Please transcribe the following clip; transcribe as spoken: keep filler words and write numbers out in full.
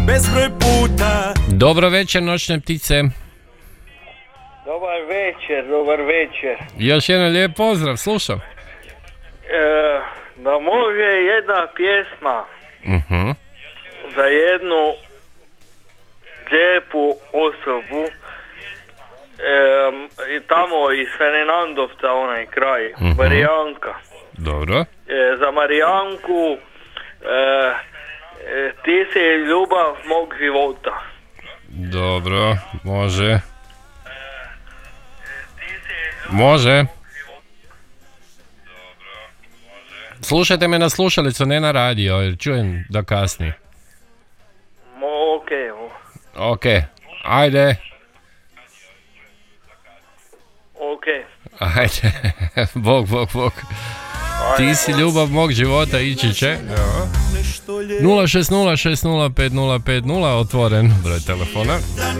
bezbroj puta. Dobro večer, noćne ptice. Dobar večer, dobar večer. Još jedan lijep pozdrav, slušam. E, da može jedna pjesma Uh-huh. za jednu lijepu osobu e, i tamo iz Fernandovca, onaj kraj, uh-huh. Marijanka. Dobro. E, za Marijanku e, e, ti si ljubav mog života. Dobro, može. Može. Slušajte me na slušalicu, ne na radio, jer čujem da kasni. Ok. Ok, ajde. Ok. Ajde, bog, bog, bog. Ti si ljubav mog života, ići će. nula šest nula šest nula pet nula pet nula, otvoren broj telefona.